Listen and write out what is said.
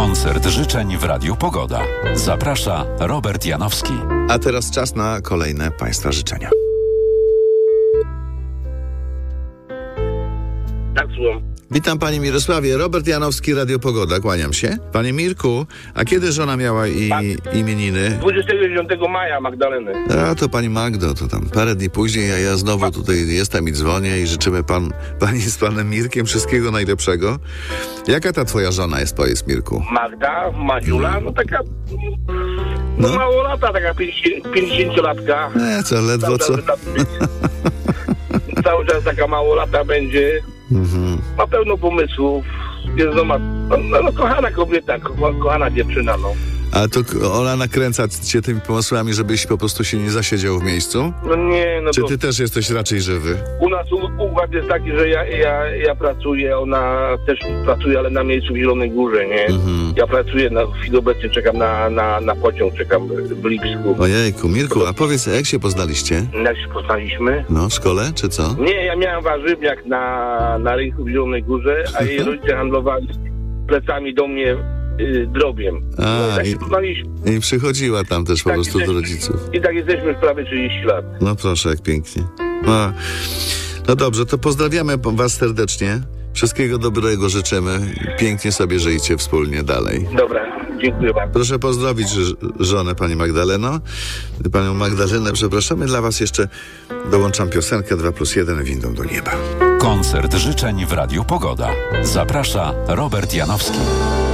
Koncert życzeń w Radiu Pogoda. Zaprasza Robert Janowski. A teraz czas na kolejne Państwa życzenia. Tak, słucham. Witam Panie Mirosławie. Robert Janowski, Radio Pogoda. Kłaniam się. Panie Mirku, a kiedy żona miała imieniny? 29 maja Magdaleny. A to Pani Magdo, to tam parę dni później, a ja znowu tutaj jestem i dzwonię i życzymy Pani z Panem Mirkiem wszystkiego najlepszego. Jaka ta Twoja żona jest, powiedz Mirku? Magda, Madziula, no taka... No mało lata, taka 50-latka. Co, ledwo co? Cały czas taka mało lata będzie. Ma pełno pomysłów. Jest kochana kobieta, kochana dziewczyna, no. A to ona nakręca cię tymi pomysłami, żebyś po prostu się nie zasiedział w miejscu? No nie, no Czy to... ty też jesteś raczej żywy? U nas układ jest taki, że ja pracuję, ona też pracuje, ale na miejscu w Zielonej Górze, nie? Ja pracuję, w chwili obecnej czekam na pociąg, czekam w Lipsku. Ojejku, Mirku, a powiedz, jak się poznaliście? Jak się poznaliśmy? No, w szkole, czy co? Nie, ja miałem warzywniak na rynku w Zielonej Górze, a jej rodzice handlowali plecami do mnie drobiem. Tak się poznaliśmy. I przychodziła tam też po prostu do rodziców. I tak jesteśmy już prawie 30 lat. No proszę, jak pięknie. No dobrze, to pozdrawiamy Was serdecznie. Wszystkiego dobrego życzymy. Pięknie sobie żyjcie wspólnie dalej. Dobra, dziękuję bardzo. Proszę pozdrowić żonę Pani Magdaleno. Panią Magdalenę, przepraszamy. Dla Was jeszcze dołączam piosenkę 2+1 windą do nieba. Koncert życzeń w Radiu Pogoda. Zaprasza Robert Janowski.